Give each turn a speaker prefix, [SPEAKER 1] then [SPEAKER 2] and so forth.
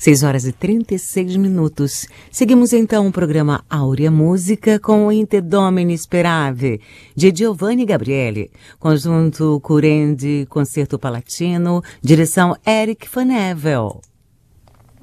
[SPEAKER 1] 6h36. Seguimos então o programa Áurea Música com o Inte Domini Sperave, de Giovanni Gabriele, conjunto Curendi, Concerto Palatino, direção Eric Van Evel.